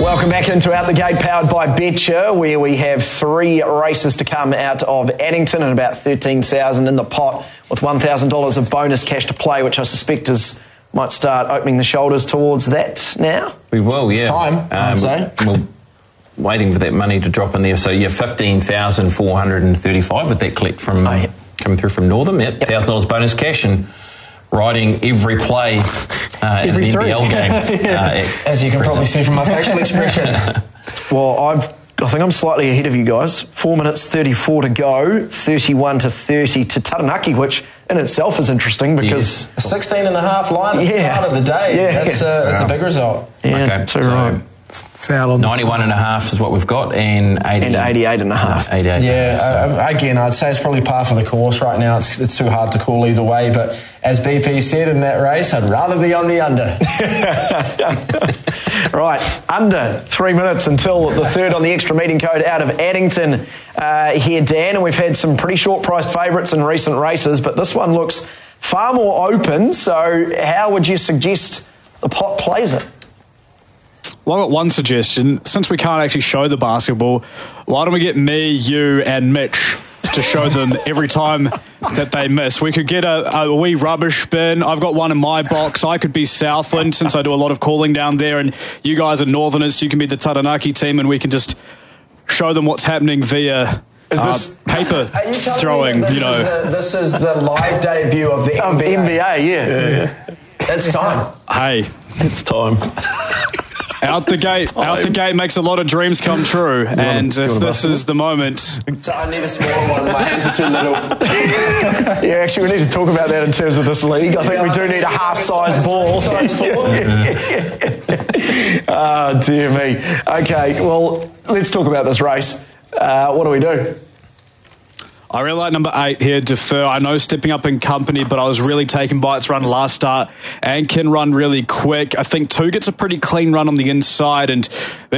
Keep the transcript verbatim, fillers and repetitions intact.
Welcome back into Out the Gate, powered by Betcha, where we have three races to come out of Addington and about thirteen thousand dollars in the pot, with one thousand dollars of bonus cash to play, which I suspect is might start opening the shoulders towards that now. We will, yeah. It's time, um, I'd say. We're waiting for that money to drop in there. So, yeah, fifteen thousand four hundred thirty-five with that collect from oh, yeah. coming through from Northern. Yep, one thousand dollars bonus cash and riding every play uh, in every an three. N B L game. yeah. uh, As you can probably see from my facial expression. Well, I've, I think I'm slightly ahead of you guys. Four minutes thirty-four to go, thirty-one to thirty to Taranaki, which in itself is interesting because... Yes. A sixteen and a half line at yeah. the start of the day. Yeah. That's, a, that's wow. a big result. Yeah, okay, too so right. Foul on ninety-one and a half is what we've got, and eighty And eighty-eight and a half. eighty-eight Yeah, uh, again, I'd say it's probably par for the course right now. It's, it's too hard to call either way, but as B P said in that race, I'd rather be on the under. Right, under three minutes until the third on the extra meeting code out of Addington uh, here, Dan, and we've had some pretty short-priced favourites in recent races, but this one looks far more open, so how would you suggest the pot plays it? Well, I've got one suggestion. Since we can't actually show the basketball, why don't we get me, you, and Mitch to show them every time that they miss? We could get a, a wee rubbish bin. I've got one in my box. I could be Southland since I do a lot of calling down there, and you guys are Northerners. You can be the Taranaki team, and we can just show them what's happening via Is uh, this, paper Are you telling throwing. me that this, You know, is the, this is the live debut of the um, N B A? N B A, yeah. Yeah, yeah. It's time. hey, It's time. out the gate. Out the gate makes a lot of dreams come true, and if this is the moment. So I need a smaller one. My hands are too little. Yeah, actually, we need to talk about that in terms of this league. I think we do need a half-size ball. Oh, dear me. Okay, well, let's talk about this race. Uh, what do we do? I really like number eight here, Defer. I know stepping up in company, but I was really taken by its run last start and can run really quick. I think two gets a pretty clean run on the inside, and